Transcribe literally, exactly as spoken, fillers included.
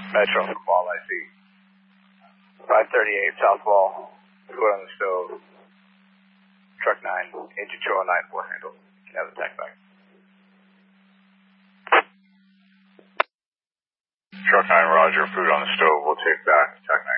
Metro from Wall I C. five thirty-eight South Wall, foot on the stove. Truck nine, engine two oh nine, four handle. You can have the tack back. Truck nine, roger, food on the stove, we'll take back, tack nine.